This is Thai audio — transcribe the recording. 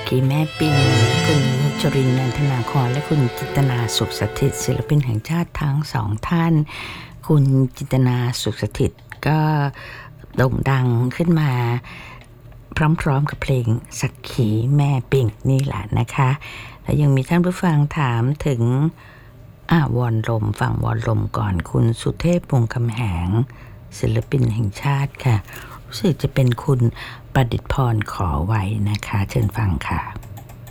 ขีแม่ปิ่นคุณจรินทร์ นันทนาครและคุณจินตนาสุขสถิตศิลปินแห่งชาติทั้งสองท่านคุณจินตนาสุขสถิตก็โด่งดังขึ้นมาพร้อมๆกับเพลงสักขีแม่ปิ่นนี่แหละนะคะแล้วยังมีท่านผู้ฟังถามถึงวอนลมฟังวอนลมก่อนคุณสุเทพวงศ์คำแหงศิลปินแห่งชาติค่ะรู้สึกจะเป็นคุณประดิษฐ์พรขอไว้นะคะเชิญฟังค่ะ